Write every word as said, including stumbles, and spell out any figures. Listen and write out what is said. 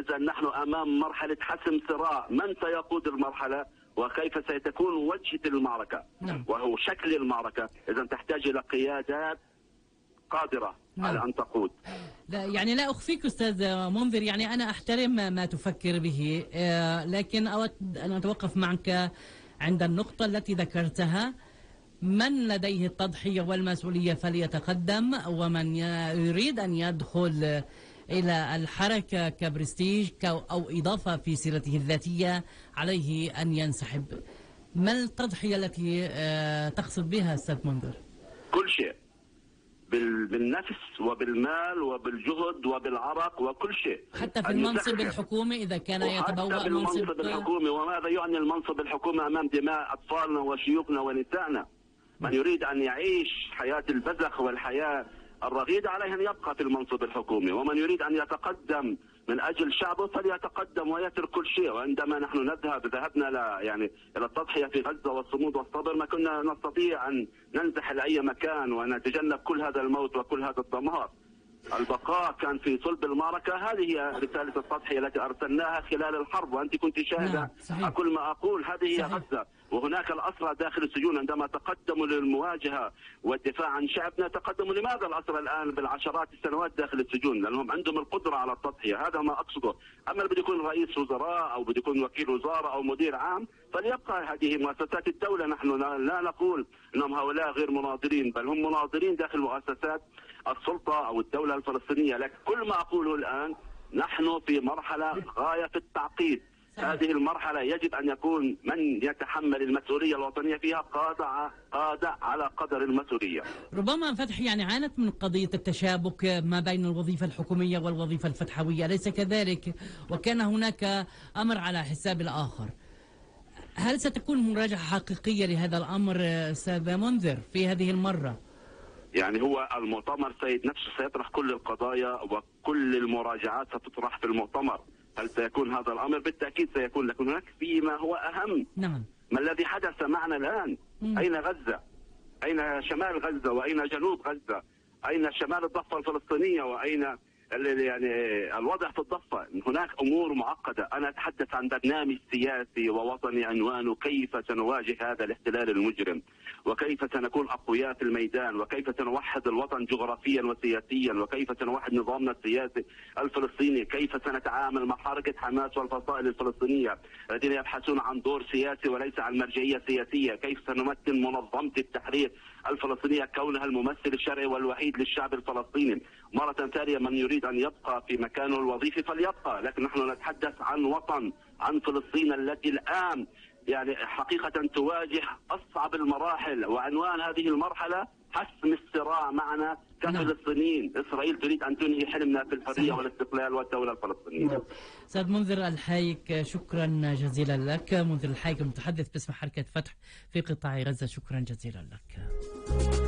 غزة نحن أمام مرحلة حسم صراع، من سيقود المرحلة وكيف سيتكون وجهة المعركة نعم. وهو شكل المعركة. إذا تحتاج إلى قيادات قادرة نعم. على أن تقود. لا يعني لا أخفيك أستاذ منذر، يعني أنا أحترم ما تفكر به، لكن أود أن أتوقف معك عند النقطة التي ذكرتها: من لديه التضحية والمسؤولية فليتقدم، ومن يريد أن يدخل إلى الحركة كبرستيج أو إضافة في سيرته الذاتية عليه أن ينسحب. ما التضحية التي تقصد بها أستاذ منذر؟ كل شيء، بالنفس وبالمال وبالجهد وبالعرق وكل شيء، حتى في المنصب الحكومي إذا كان يتبوأ حتى بالمنصب الحكومي. وماذا يعني المنصب الحكومي أمام دماء أطفالنا وشيوخنا ونسائنا؟ من يريد أن يعيش حياة البذخ والحياة الرغيدة عليه أن يبقى في المنصب الحكومي، ومن يريد أن يتقدم من أجل شعبه فليتقدم ويترك كل شيء. وعندما نحن نذهب ذهبنا ل يعني إلى التضحية في غزة والصمود والصبر، ما كنا نستطيع أن ننزح لأي مكان ونتجنب كل هذا الموت وكل هذا الدمار. البقاء كان في صلب المعركة. هذه هي رسالة التضحية التي أرسلناها خلال الحرب، وأنت كنت شاهدة. نعم. كل ما أقول هذه هي غزة. وهناك الأسرى داخل السجون عندما تقدموا للمواجهة والدفاع عن شعبنا تقدموا. لماذا الأسرى الآن بالعشرات السنوات داخل السجون؟ لأنهم عندهم القدرة على التضحية، هذا ما أقصده. أما اللي بده يكون رئيس وزراء أو بده يكون وكيل وزارة أو مدير عام فليبقى هذه مؤسسات الدولة. نحن لا نقول أنهم هؤلاء غير مناظرين، بل هم مناظرين داخل مؤسسات السلطة أو الدولة الفلسطينية. لكن كل ما أقوله الآن نحن في مرحلة غاية في التعقيد. هذه المرحلة يجب أن يكون من يتحمل المسؤولية الوطنية فيها قادة قادة على قدر المسؤولية. ربما فتحي يعني عانت من قضية التشابك ما بين الوظيفة الحكومية والوظيفة الفتحوية، أليس كذلك؟ وكان هناك أمر على حساب الآخر. هل ستكون مراجعة حقيقية لهذا الأمر أستاذ منذر في هذه المرة؟ يعني هو المؤتمر سيد نفسه سيطرح كل القضايا وكل المراجعات ستطرح في المؤتمر. هل سيكون هذا الأمر؟ بالتأكيد سيكون، لكن هناك فيما هو أهم. نعم. ما الذي حدث معنا الآن؟ مم. أين غزة؟ أين شمال غزة؟ وأين جنوب غزة؟ أين شمال الضفة الفلسطينية؟ وأين يعني الوضع في الضفة؟ هناك أمور معقدة. أنا أتحدث عن برنامج سياسي ووطني عنوانه كيف سنواجه هذا الاحتلال المجرم، وكيف سنكون أقوياء في الميدان، وكيف سنوحد الوطن جغرافيا وسياسيا، وكيف سنوحد نظامنا السياسي الفلسطيني، كيف سنتعامل مع حركة حماس والفصائل الفلسطينية الذين يبحثون عن دور سياسي وليس عن مرجعية سياسية، كيف سنمكن منظمة التحرير الفلسطينية كونها الممثل الشرعي والوحيد للشعب الفلسطيني. مرة ثانية من يريد أن يبقى في مكانه الوظيفي فليبقى، لكن نحن نتحدث عن وطن، عن فلسطين التي الآن يعني حقيقة تواجه أصعب المراحل، وعنوان هذه المرحلة حسم الصراع معنا كفلسطينيين. إسرائيل تريد أن تنهي حلمنا في الحرية والاستقلال والدولة الفلسطينية. أستاذ منذر الحايك شكرا جزيلا لك. منذر الحايك المتحدث باسم حركة فتح في قطاع غزة، شكرا جزيلا لك.